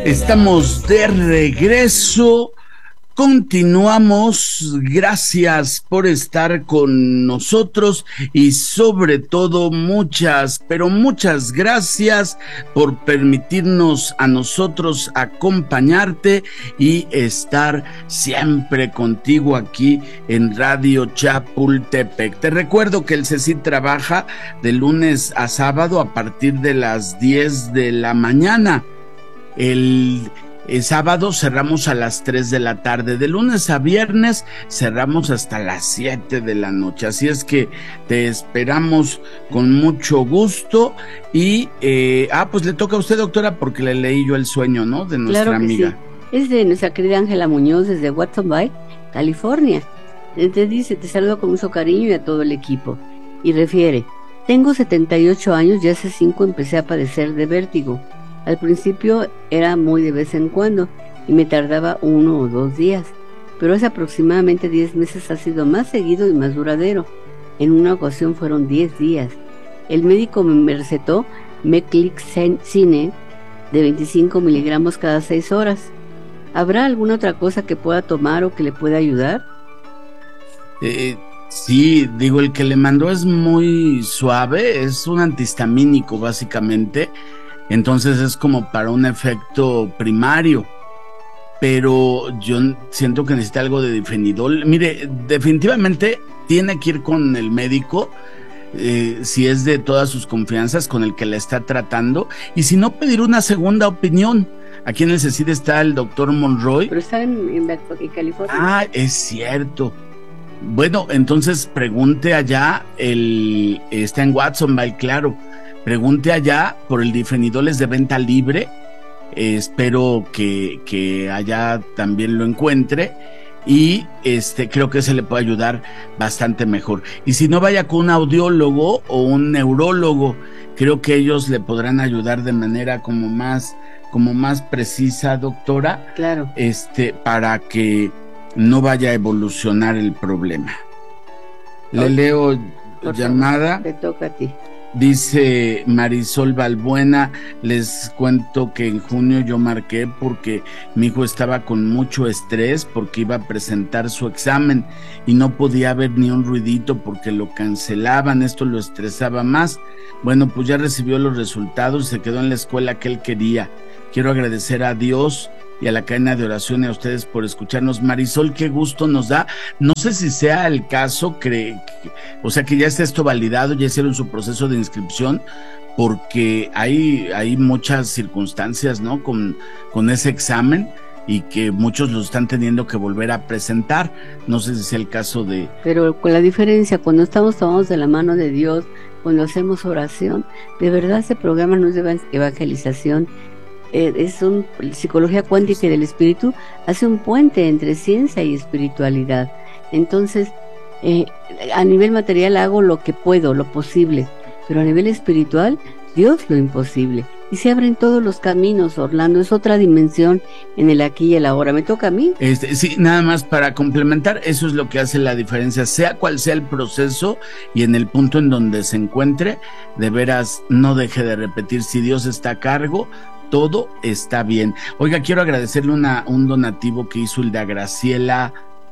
Estamos de regreso, continuamos, gracias por estar con nosotros y sobre todo muchas, pero muchas gracias por permitirnos a nosotros acompañarte y estar siempre contigo aquí en Radio Chapultepec. Te recuerdo que el CECIT trabaja de lunes a sábado a partir de las 10 de la mañana. El sábado cerramos a las 3 de la tarde, de lunes a viernes cerramos hasta las 7 de la noche, así es que te esperamos con mucho gusto y, pues le toca a usted, doctora, porque le leí yo el sueño, ¿no?, de nuestra claro que amiga. Sí. Es de nuestra querida Ángela Muñoz desde Watsonville, California. Te dice, te saludo con mucho cariño y a todo el equipo, y refiere: tengo 78 años y hace 5 empecé a padecer de vértigo. Al principio era muy de vez en cuando y me tardaba 1 o 2 días, pero hace aproximadamente 10 meses ha sido más seguido y más duradero. En una ocasión fueron 10 días. El médico me recetó Meclixine de 25 miligramos cada 6 horas. ¿Habrá alguna otra cosa que pueda tomar o que le pueda ayudar? Sí, digo, el que le mandó es muy suave, es un antihistamínico básicamente. Entonces es como para un efecto primario, pero yo siento que necesita algo de difenidol. Mire, definitivamente tiene que ir con el médico, si es de todas sus confianzas, con el que la está tratando, y si no, pedir una segunda opinión. Aquí en el CECID está el doctor Monroy. Pero está en California. Ah, es cierto. Bueno, entonces pregunte allá, está en Watsonville, claro. Pregunte allá por el difenidol, es de venta libre. Espero que allá también lo encuentre y creo que se le puede ayudar bastante mejor. Y si no, vaya con un audiólogo o un neurólogo, creo que ellos le podrán ayudar de manera como más precisa, doctora. Claro. Para que no vaya a evolucionar el problema. Le leo por llamada. Favor, te toca a ti. Dice Marisol Balbuena: les cuento que en junio yo marqué porque mi hijo estaba con mucho estrés porque iba a presentar su examen y no podía ver ni un ruidito porque lo cancelaban, esto lo estresaba más. Bueno, pues ya recibió los resultados y se quedó en la escuela que él quería. Quiero agradecer a Dios y a la cadena de oración y a ustedes por escucharnos. Marisol, qué gusto nos da. No sé si sea el caso, o sea, que ya está esto validado, ya hicieron su proceso de inscripción, porque hay muchas circunstancias, ¿no?, con ese examen, y que muchos lo están teniendo que volver a presentar. No sé si sea el caso de... Pero con la diferencia, cuando estamos tomados de la mano de Dios, cuando hacemos oración, de verdad ese programa no es de evangelización, es psicología cuántica y del espíritu, hace un puente entre ciencia y espiritualidad. Entonces, a nivel material hago lo que puedo, lo posible, pero a nivel espiritual, Dios lo imposible. Y se abren todos los caminos, Orlando, es otra dimensión en el aquí y el ahora. ¿Me toca a mí? Sí, nada más para complementar, eso es lo que hace la diferencia, sea cual sea el proceso y en el punto en donde se encuentre, de veras no deje de repetir: si Dios está a cargo, todo está bien. Oiga, quiero agradecerle un donativo que hizo el de Graciela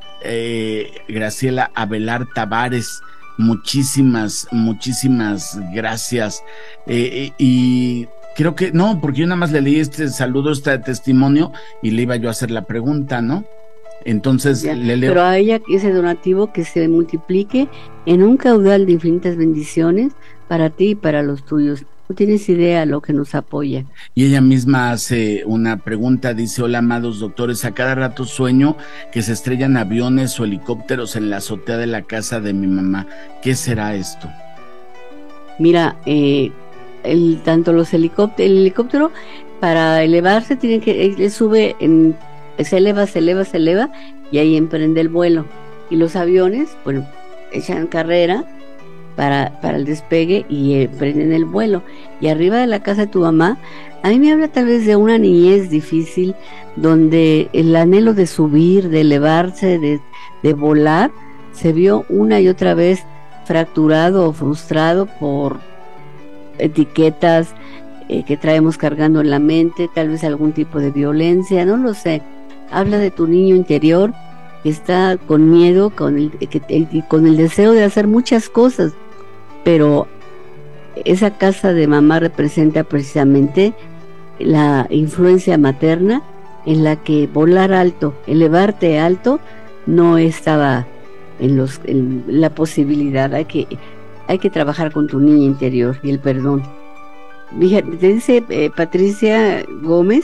Abelar Tavares. Muchísimas gracias. Y creo que no, porque yo nada más le leí saludo, este testimonio, y le iba yo a hacer la pregunta, ¿no? Entonces ya, le leo. Pero a ella ese donativo que se multiplique en un caudal de infinitas bendiciones para ti y para los tuyos. No tienes idea lo que nos apoya. Y ella misma hace una pregunta, dice: hola, amados doctores, a cada rato sueño que se estrellan aviones o helicópteros en la azotea de la casa de mi mamá. ¿Qué será esto? Mira, el helicóptero para elevarse tiene que, él sube, se eleva y ahí emprende el vuelo. Y los aviones, bueno, echan carrera para el despegue y prenden el vuelo. Y arriba de la casa de tu mamá, a mí me habla tal vez de una niñez difícil, donde el anhelo de subir, de elevarse, de volar, se vio una y otra vez fracturado o frustrado por etiquetas, que traemos cargando en la mente, tal vez algún tipo de violencia, no lo sé. Habla de tu niño interior que está con miedo, con el deseo de hacer muchas cosas, pero esa casa de mamá representa precisamente la influencia materna en la que volar alto, elevarte alto, no estaba en la posibilidad. Hay que trabajar con tu niña interior y el perdón. Fíjate, te dice Patricia Gómez.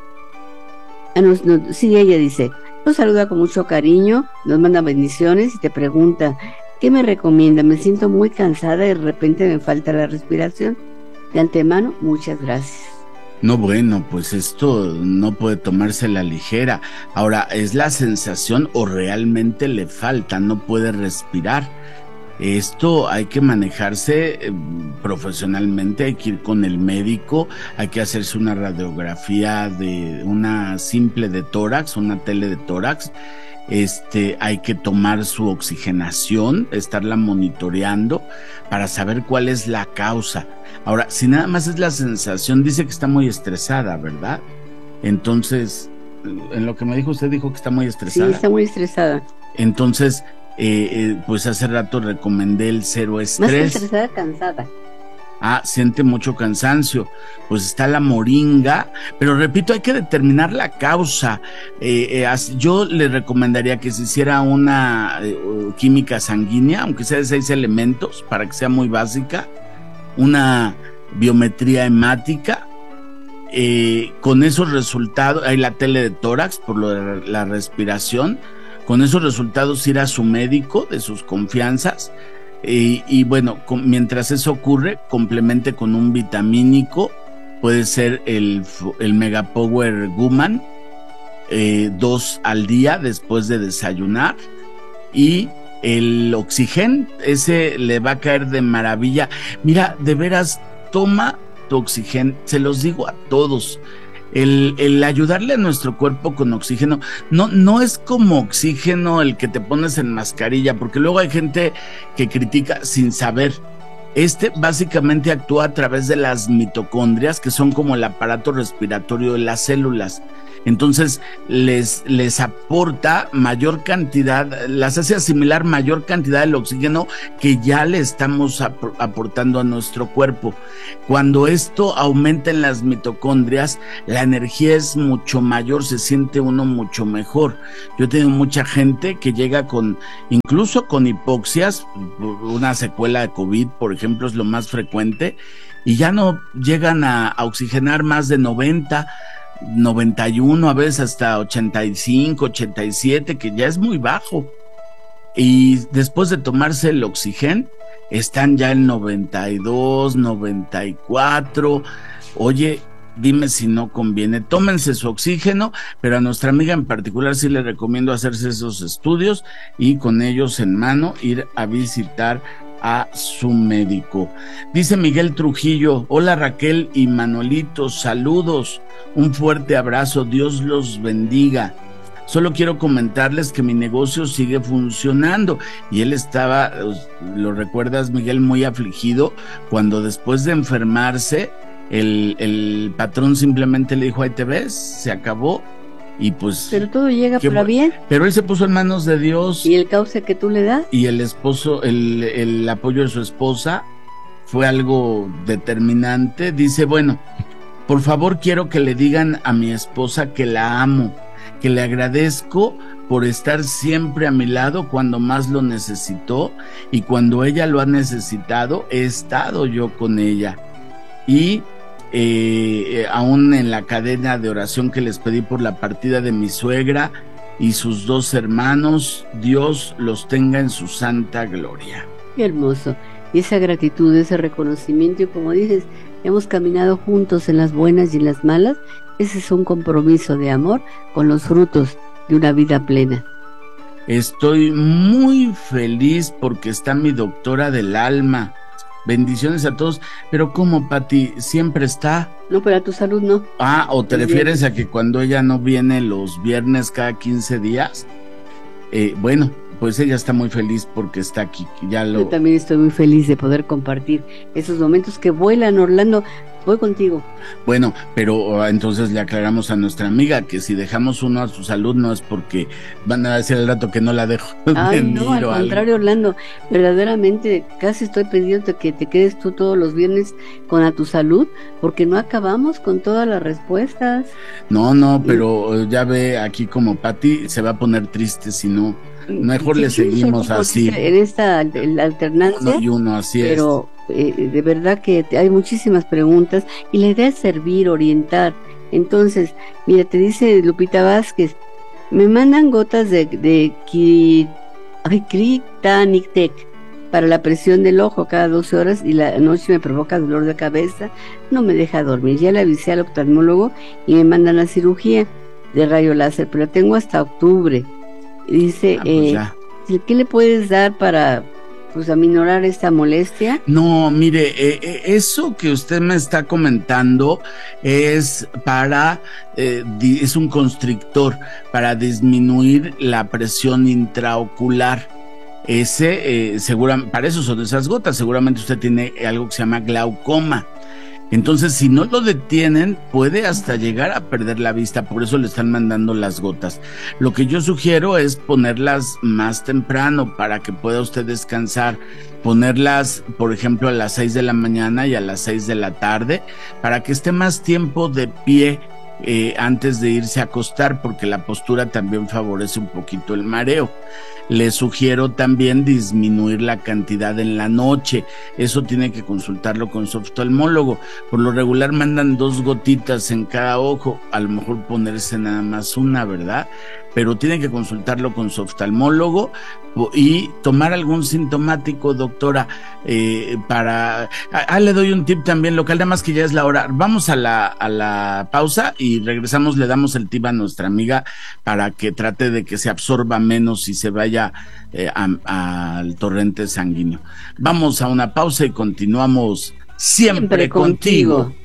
Sí, ella dice, nos saluda con mucho cariño, nos manda bendiciones y te pregunta, ¿qué me recomienda? Me siento muy cansada y de repente me falta la respiración. De antemano, muchas gracias. No, bueno, pues esto no puede tomarse a la ligera. Ahora, ¿es la sensación o realmente le falta? No puede respirar. Esto hay que manejarse profesionalmente, hay que ir con el médico, hay que hacerse una radiografía de una simple de tórax, una tele de tórax. Hay que tomar su oxigenación, estarla monitoreando para saber cuál es la causa. Ahora, si nada más es la sensación, dice que está muy estresada, ¿verdad? Entonces, en lo que me dijo, usted dijo que está muy estresada. Sí, está muy estresada. Entonces, pues hace rato recomendé el cero estrés. Más que estresada, cansada. Siente mucho cansancio. Pues está la moringa, pero repito, hay que determinar la causa. Yo le recomendaría que se hiciera una química sanguínea, aunque sea de 6 elementos, para que sea muy básica, una biometría hemática. Con esos resultados, hay la tele de tórax por lo de la respiración. Con esos resultados ir a su médico de sus confianzas y bueno, mientras eso ocurre, complemente con un vitamínico, puede ser el Megapower Guman, 2 al día después de desayunar, y el Oxygen, ese le va a caer de maravilla. Mira, de veras, toma tu Oxygen, se los digo a todos. El ayudarle a nuestro cuerpo con oxígeno, no es como oxígeno el que te pones en mascarilla, porque luego hay gente que critica sin saber. Básicamente actúa a través de las mitocondrias, que son como el aparato respiratorio de las células. Entonces les aporta mayor cantidad, las hace asimilar mayor cantidad del oxígeno que ya le estamos aportando a nuestro cuerpo. Cuando esto aumenta en las mitocondrias, la energía es mucho mayor, se siente uno mucho mejor. Yo he tenido mucha gente que llega incluso con hipoxias, una secuela de COVID, por ejemplo, es lo más frecuente, y ya no llegan a oxigenar más de 90, 91, a veces hasta 85, 87, que ya es muy bajo. Y después de tomarse el Oxygen, están ya en 92, 94. Oye, dime si no conviene. Tómense su oxígeno, pero a nuestra amiga en particular sí le recomiendo hacerse esos estudios y con ellos en mano ir a visitar a su médico. Dice Miguel Trujillo, hola Raquel y Manuelito, saludos, un fuerte abrazo, Dios los bendiga. Solo quiero comentarles que mi negocio sigue funcionando. Y él estaba, lo recuerdas Miguel, muy afligido cuando después de enfermarse el patrón simplemente le dijo, ahí te ves, se acabó. Y pues, pero todo llega para bien. Pero él se puso en manos de Dios. ¿Y el cauce que tú le das? Y el esposo, el apoyo de su esposa fue algo determinante. Dice, bueno, por favor quiero que le digan a mi esposa que la amo, que le agradezco por estar siempre a mi lado cuando más lo necesitó, y cuando ella lo ha necesitado, he estado yo con ella. Y aún en la cadena de oración que les pedí por la partida de mi suegra y sus 2 hermanos, Dios los tenga en su santa gloria. Qué hermoso. Y esa gratitud, ese reconocimiento, y como dices, hemos caminado juntos en las buenas y en las malas. Ese es un compromiso de amor con los frutos de una vida plena. Estoy muy feliz porque está mi doctora del alma. Bendiciones a todos. Pero ¿cómo, Pati? ¿Siempre está? No, pero a tu salud no. ¿O te refieres a que cuando ella no viene los viernes cada 15 días? Bueno, pues ella está muy feliz porque está aquí. Yo también estoy muy feliz de poder compartir esos momentos que vuelan, Orlando. voy contigo. Bueno, pero entonces le aclaramos a nuestra amiga que si dejamos uno a su salud no es porque van a decir al rato que no la dejo. Ay, no, al contrario, Orlando, verdaderamente casi estoy pidiendo que te quedes tú todos los viernes con A Tu Salud, porque no acabamos con todas las respuestas. No, pero ya ve aquí como Pati se va a poner triste si no. Mejor Sí, le seguimos así. En esta alternancia. Uno y uno, así pero de verdad que hay muchísimas preguntas y la idea es servir, orientar. Entonces, mira, te dice Lupita Vázquez, me mandan gotas de Clitanictec para la presión del ojo cada 12 horas y la noche me provoca dolor de cabeza, no me deja dormir. Ya le avisé al oftalmólogo y me mandan a cirugía de rayo láser, pero la tengo hasta octubre. Y dice, ¿qué le puedes dar para pues aminorar esta molestia? No, mire, eso que usted me está comentando es es un constrictor para disminuir la presión intraocular. Para eso son esas gotas. Seguramente usted tiene algo que se llama glaucoma. Entonces, si no lo detienen, puede hasta llegar a perder la vista, por eso le están mandando las gotas. Lo que yo sugiero es ponerlas más temprano para que pueda usted descansar, ponerlas, por ejemplo, a las 6 de la mañana y a las 6 de la tarde, para que esté más tiempo de pie antes de irse a acostar, porque la postura también favorece un poquito el mareo. Le sugiero también disminuir la cantidad en la noche. Eso tiene que consultarlo con su oftalmólogo. Por lo regular mandan 2 gotitas en cada ojo, a lo mejor ponerse nada más una, ¿verdad? Pero tiene que consultarlo con su oftalmólogo y tomar algún sintomático, doctora, le doy un tip también local, nada más que ya es la hora. Vamos a la pausa y regresamos, le damos el tip a nuestra amiga para que trate de que se absorba menos y se vaya al torrente sanguíneo. Vamos a una pausa y continuamos siempre contigo.